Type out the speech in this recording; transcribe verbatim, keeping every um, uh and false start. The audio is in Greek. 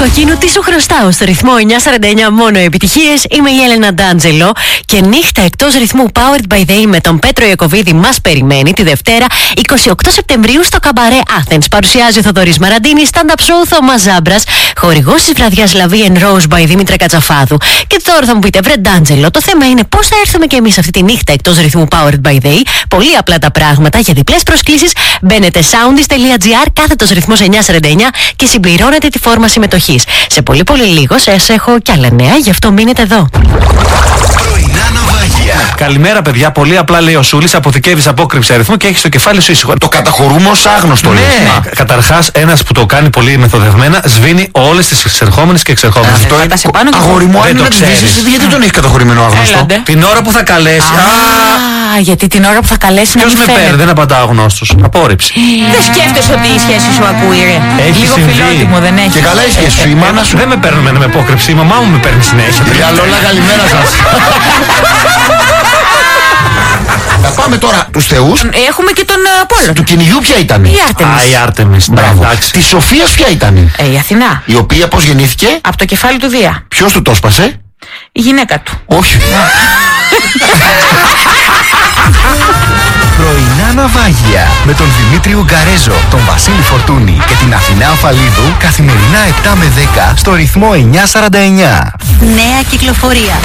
Κοκκίνου, τι σου χρωστάω στο ρυθμό εννιά σαράντα εννιά, μόνο επιτυχίες. Είμαι η Έλενα Ντάντζελο και νύχτα εκτός ρυθμού Powered by Day με τον Πέτρο Ιακωβίδη μας περιμένει τη Δευτέρα είκοσι οκτώ Σεπτεμβρίου στο Καμπαρέ Athens. Παρουσιάζει ο Θοδωρής Μαραντίνη, stand-up show Θωμάς Ζάμπρας, χορηγός της βραδιάς Λαβή and Rose by Δήμητρα Κατσαφάδου. Και τώρα θα μου πείτε, βρε Ντάντζελο, το θέμα είναι πώς θα έρθουμε κι εμείς αυτή τη νύχτα εκτός ρυθμού Powered by Day. Πολύ απλά τα πράγματα. Για διπλές προσκλήσεις μπαίνετε soundis.gr κάθετος ρυθμός εννιά σαράντα εννιά και συμπληρώνετε τη φόρμα συμμετοχής. Σε πολύ πολύ λίγο σας έχω κι άλλα νέα, γι' αυτό μείνετε εδώ. Καλημέρα, παιδιά. Πολύ απλά λέει ο Σούλης: αποθηκεύεις απόκρυψη αριθμό και έχεις το κεφάλι σου ήσυχο. Το καταχωρούμε ως άγνωστο, ναι. λες. Καταρχάς, ένας που το κάνει πολύ μεθοδευμένα σβήνει όλες τις εξερχόμενες και εξερχόμενες. Αυτό είναι. Αγόρι μου, αν είναι να τις δεις, γιατί τον έχει καταχωρημένο άγνωστο. Έλαντε. Την ώρα που θα καλέσει. Α, γιατί την ώρα που θα καλέσει να ποιος μην με φαίνεται. παίρνει, δεν απαντάω γνωστούς. Απόρριψη. Δεν σκέφτεσαι ότι η σχέση σου ακούει, ρε. Έχει Λίγο συμβεί. φιλότιμο, δεν έχει. Και καλά η σχέση σου, η μάνα σου. Δεν με παίρνουν με απόκρυψη. Η μαμά μου με παίρνει συνέχεια. Παιδιά Λόλα, καλημέρα σας. Θα πάμε τώρα τους θεούς. Έχουμε και τον Απόλλωνα. Του κυνηγιού ποια ήταν? Η Α, Άρτεμις. η Άρτεμις. Μπράβο. Εντάξει. Τη Σοφίας ποια ήταν? Ε, η Αθηνά. Η οποία πώς γεννήθηκε? Από το κεφάλι του Δία. Ποιος του το σπάσε? Η γυναίκα του. Όχι. Πρωινά ναυάγια με τον Δημήτρη Ουγκαρέζο, τον Βασίλη Φορτούνη και την Αθηνά Αφαλίδου καθημερινά επτά με δέκα στο ρυθμό εννιά σαράντα εννιά. Νέα κυκλοφορία.